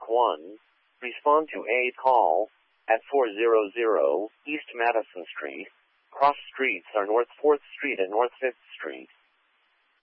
1. Respond to a call at 400 East Madison Street. Cross streets are North 4th Street and North 5th Street.